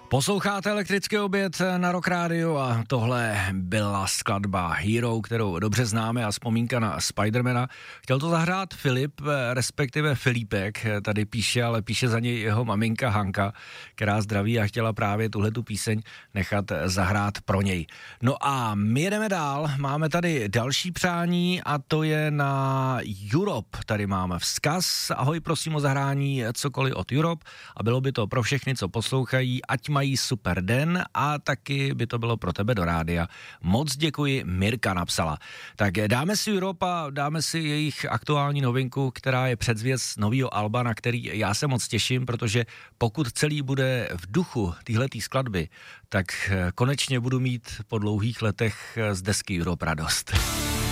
Posloucháte Elektrický oběd na Rock Radio a tohle byla skladba Hero, kterou dobře známe a vzpomínka na Spidermana. Chtěl to zahrát Filip, respektive Filipek, tady píše, ale píše za něj jeho maminka Hanka, která zdraví a chtěla právě tuhletu píseň nechat zahrát pro něj. No a my jedeme dál, máme tady další přání a to je na Europe. Tady máme vzkaz, ahoj, prosím o zahrání cokoliv od Europe a bylo by to pro všechny, co poslouchají, ať mají super den a taky by to bylo pro tebe do rádia. Moc děkuji, Mirka napsala. Tak dáme si Europe a dáme si jejich aktuální novinku, která je předzvěst novýho alba, na který já se moc těším, protože pokud celý bude v duchu téhletý skladby, tak konečně budu mít po dlouhých letech z desky Europe radost.